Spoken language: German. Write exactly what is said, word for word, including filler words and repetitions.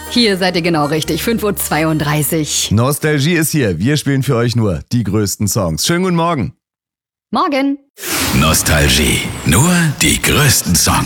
Hier seid ihr genau richtig, fünf Uhr zweiunddreißig. Nostalgie ist hier. Wir spielen für euch nur die größten Songs. Schönen guten Morgen. Morgen. Nostalgie. Nur die größten Songs.